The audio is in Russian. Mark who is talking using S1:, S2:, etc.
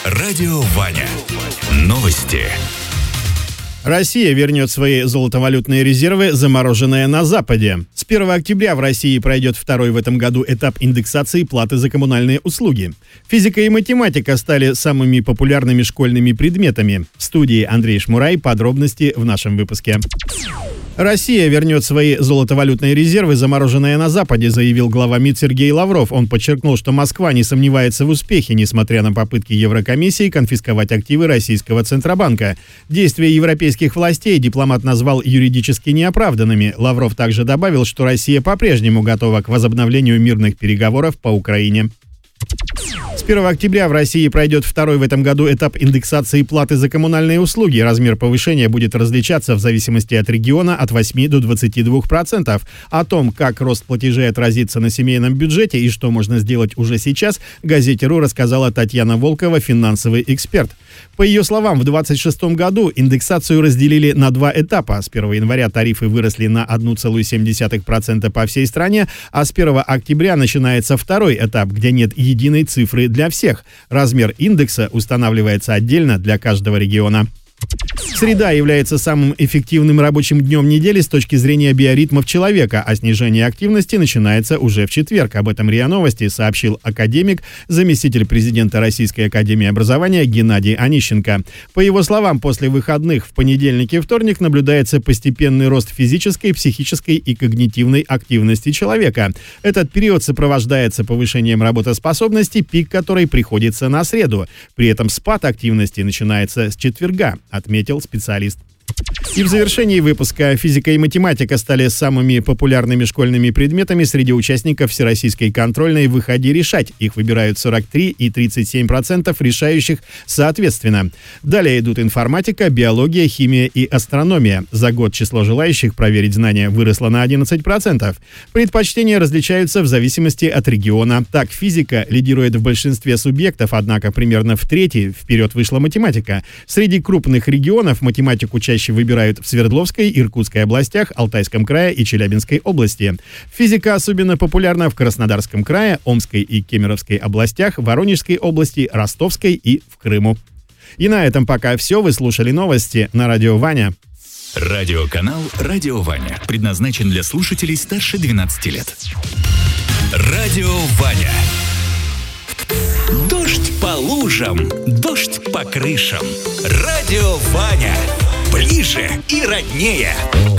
S1: Радио Ваня. Новости.
S2: Россия вернет свои золотовалютные резервы, замороженные на Западе. С 1 октября в России пройдет второй в этом году этап индексации платы за коммунальные услуги. Физика и математика стали самыми популярными школьными предметами. В студии Андрей Шмурай. Подробности в нашем выпуске. Россия вернет свои золотовалютные резервы, замороженные на Западе, заявил глава МИД Сергей Лавров. Он подчеркнул, что Москва не сомневается в успехе, несмотря на попытки Еврокомиссии конфисковать активы российского Центробанка. Действия европейских властей дипломат назвал юридически неоправданными. Лавров также добавил, что Россия по-прежнему готова к возобновлению мирных переговоров по Украине. С 1 октября в России пройдет второй в этом году этап индексации платы за коммунальные услуги. Размер повышения будет различаться в зависимости от региона от 8 до 22%. О том, как рост платежей отразится на семейном бюджете и что можно сделать уже сейчас, газете «Ру» рассказала Татьяна Волкова, финансовый эксперт. По ее словам, в 2026 году индексацию разделили на два этапа. С 1 января тарифы выросли на 1,7% по всей стране, а с 1 октября начинается второй этап, где нет единой цифры для всех. Размер индекса устанавливается отдельно для каждого региона. Среда является самым эффективным рабочим днем недели с точки зрения биоритмов человека, а снижение активности начинается уже в четверг. Об этом РИА Новости сообщил академик, заместитель президента Российской академии образования Геннадий Онищенко. По его словам, после выходных в понедельник и вторник наблюдается постепенный рост физической, психической и когнитивной активности человека. Этот период сопровождается повышением работоспособности, пик которой приходится на среду. При этом спад активности начинается с четверга, отметил специалист. И в завершении выпуска физика и математика стали самыми популярными школьными предметами среди участников всероссийской контрольной «Выходи решать». Их выбирают 43 и 37% решающих соответственно. Далее идут информатика, биология, химия и астрономия. За год число желающих проверить знания выросло на 11%. Предпочтения различаются в зависимости от региона. Так, физика лидирует в большинстве субъектов, однако примерно в трети вперед вышла математика. Среди крупных регионов математику чаще выбирают в Свердловской, Иркутской областях, Алтайском крае и Челябинской области. Физика особенно популярна в Краснодарском крае, Омской и Кемеровской областях, Воронежской области, Ростовской и в Крыму. И на этом пока все. Вы слушали новости на Радио Ваня.
S1: Радиоканал «Радио Ваня» предназначен для слушателей старше 12 лет. Радио Ваня. Дождь по лужам, дождь по крышам. Радио Ваня. Ближе и роднее.